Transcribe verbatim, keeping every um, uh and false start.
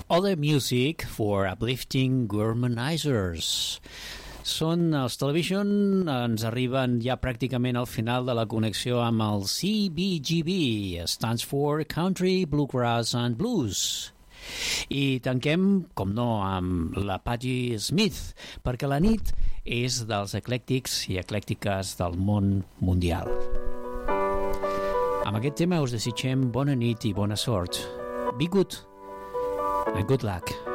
Other Music for Uplifting Gourmanizers. Són els Television, ens arriben ja pràcticament al final de la connexió amb el C B G B, stands for Country, Bluegrass and Blues. I tanquem, com no, amb la Patti Smith, perquè la nit és dels eclèctics i eclèctiques del món mundial. Amb aquest tema us desitgem bona nit i bona sort. Be good and good luck.